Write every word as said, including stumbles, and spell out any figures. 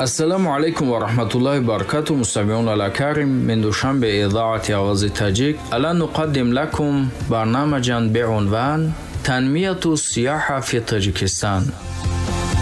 السلام عليكم ورحمة الله وبركاته. مستمعونا الأكارم، من دوشنبه إذاعة آواز تاجيك الآن نقدم لكم برنامجا بعنوان تنمية السياحة في طاجيكستان.